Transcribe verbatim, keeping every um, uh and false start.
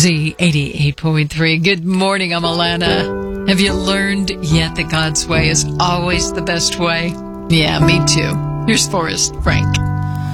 Z eighty-eight point three. Good morning, I'm Alana. Have you learned yet that God's way is always the best way? Yeah, me too. Here's Forrest Frank.